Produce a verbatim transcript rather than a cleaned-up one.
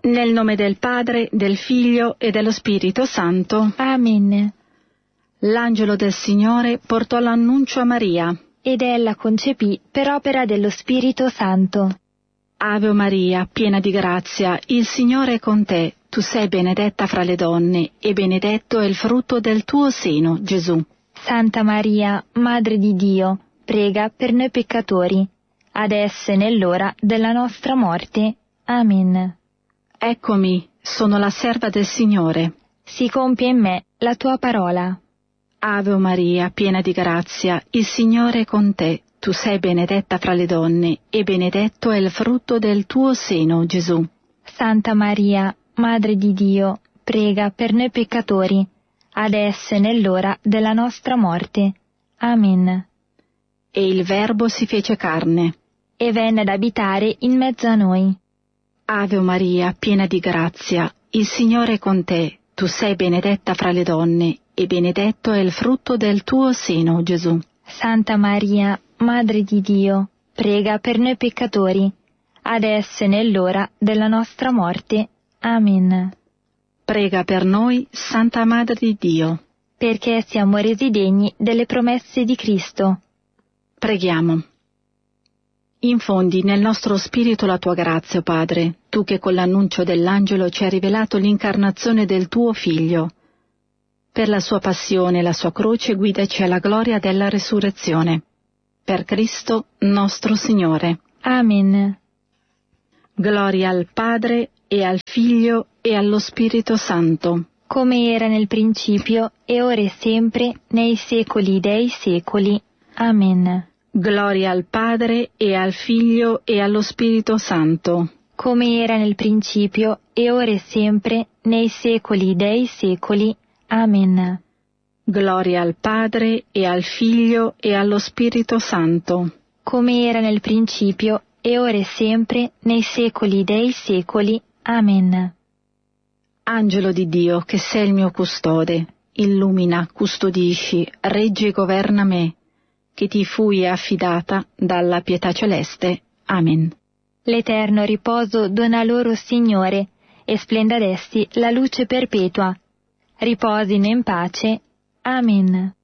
Nel nome del Padre, del Figlio e dello Spirito Santo. Amen. L'angelo del Signore portò l'annuncio a Maria. Ed ella concepì per opera dello Spirito Santo. Ave Maria, piena di grazia, il Signore è con te. Tu sei benedetta fra le donne, e benedetto è il frutto del tuo seno, Gesù. Santa Maria, Madre di Dio, prega per noi peccatori, adesso e nell'ora della nostra morte. Amen. Eccomi, sono la serva del Signore. Si compia in me la tua parola. Ave Maria, piena di grazia, il Signore è con te. Tu sei benedetta fra le donne, e benedetto è il frutto del tuo seno, Gesù. Santa Maria, Madre di Dio, prega per noi peccatori, adesso e nell'ora della nostra morte. Amen. E il Verbo si fece carne. E venne ad abitare in mezzo a noi. Ave Maria, piena di grazia, il Signore è con te. Tu sei benedetta fra le donne, e benedetto è il frutto del tuo seno, Gesù. Santa Maria, Madre di Dio, prega per noi peccatori, adesso e nell'ora della nostra morte. Amen. Prega per noi, Santa Madre di Dio, perché siamo resi degni delle promesse di Cristo. Preghiamo. Infondi nel nostro spirito la tua grazia, o Padre, tu che con l'annuncio dell'angelo ci hai rivelato l'incarnazione del tuo Figlio. Per la sua passione e la sua croce guidaci alla gloria della resurrezione. Per Cristo nostro Signore. Amen. Gloria al Padre e al Figlio e allo Spirito Santo. Come era nel principio, e ora e sempre, nei secoli dei secoli. Amen. Gloria al Padre e al Figlio e allo Spirito Santo. Come era nel principio, e ora e sempre, nei secoli dei secoli. Amen. Gloria al Padre e al Figlio e allo Spirito Santo. Come era nel principio, e ora e sempre, nei secoli dei secoli. Amen. Angelo di Dio, che sei il mio custode, illumina, custodisci, reggi e governa me, che ti fui affidata dalla pietà celeste. Amen. L'eterno riposo dona loro, Signore, e splenda ad essi la luce perpetua. Riposino in pace. Amen.